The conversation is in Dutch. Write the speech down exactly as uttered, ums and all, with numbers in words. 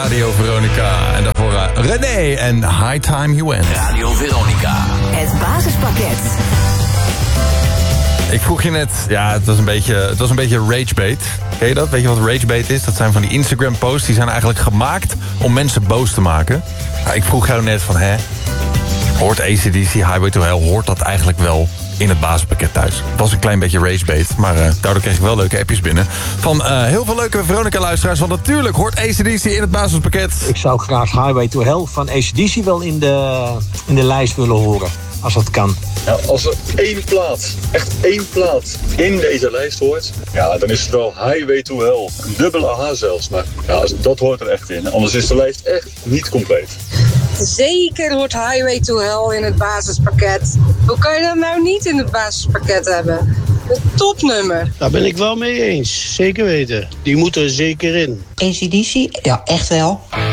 Radio Veronica. En daarvoor uh, René en High Time You Went. Radio Veronica. Het basispakket. Ik vroeg je net, ja, het was een beetje, het was een beetje ragebait. Ken je dat? Weet je wat ragebait is? Dat zijn van die Instagram posts, die zijn eigenlijk gemaakt om mensen boos te maken. Nou, ik vroeg jou net van, hè, hoort A C D C Highway to Hell, hoort dat eigenlijk wel in het basispakket thuis? Het was een klein beetje racebait, maar uh, daardoor kreeg ik wel leuke appjes binnen. Van uh, heel veel leuke Veronica-luisteraars, want natuurlijk hoort A C D C in het basispakket. Ik zou graag Highway to Hell van A C D C wel in de, in de lijst willen horen, als dat kan. Nou, als er één plaat, echt één plaat, in deze lijst hoort, ja, dan is het wel Highway to Hell. Een dubbele H zelfs, maar ja, dat hoort er echt in. Anders is de lijst echt niet compleet. Zeker hoort Highway to Hell in het basispakket. Hoe kan je dat nou niet in het basispakket hebben? Een topnummer. Daar ben ik wel mee eens, zeker weten. Die moet er zeker in. A C D C? Ja, echt wel.